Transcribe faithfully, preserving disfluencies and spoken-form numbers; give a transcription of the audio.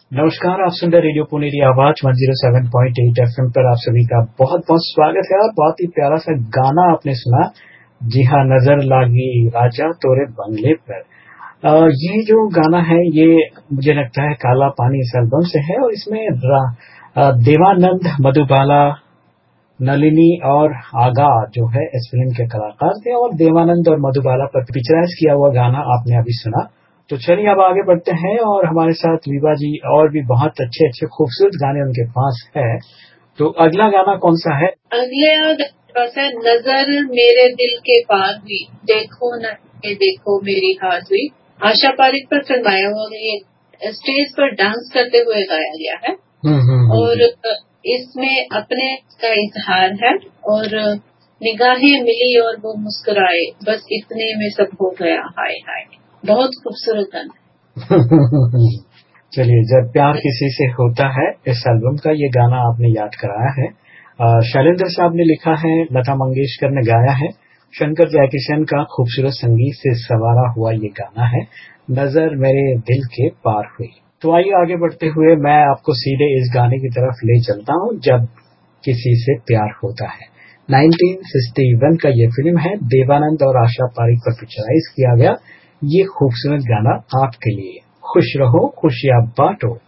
नमस्कार, आप सुन रहे रेडियो पुनेरी आवाज एक सौ सात पॉइंट आठ एफएम पर। आप सभी का बहुत बहुत स्वागत है और बहुत ही प्यारा सा गाना आपने सुना। जी हाँ, नजर लागी राजा तोरे बंगले पर। आ, ये जो गाना है ये मुझे लगता है काला पानी इस एल्बम से है और इसमें रा, आ, देवानंद, मधुबाला, नलिनी और आगा जो है इस फिल्म के कलाकार थे और देवानंद और मधुबाला पर पिक्चराइज किया हुआ गाना आपने अभी सुना। तो चलिए अब आगे बढ़ते हैं और हमारे साथ विभा जी और भी बहुत अच्छे अच्छे खूबसूरत गाने उनके पास है। तो अगला गाना कौन सा है? अगले पास है नजर मेरे दिल के पार हुई, देखो न ये देखो मेरी हार हुई। आशा पारिक पर फिल्माया हुआ ये स्टेज पर डांस करते हुए गाया गया है और इसमें अपने का इजहार है और निगाहें मिली और वो मुस्कुराए, बस इतने में सब हो गया हाय हाय। बहुत खूबसूरत गाना। चलिए, जब प्यार किसी से होता है इस एल्बम का ये गाना आपने याद कराया है। शैलेंद्र साहब ने लिखा है, लता मंगेशकर ने गाया है, शंकर जयकिशन का खूबसूरत संगीत से सवारा हुआ ये गाना है नजर मेरे दिल के पार हुई। तो आइए आगे बढ़ते हुए मैं आपको सीधे इस गाने की तरफ ले चलता हूँ, जब किसी से प्यार होता है। उन्नीस सौ इकसठ का ये फिल्म है, देवानंद और आशा पारिक पर पिक्चराइज किया गया ये खूबसूरत गाना आपके लिए। खुश रहो खुशियां बांटो।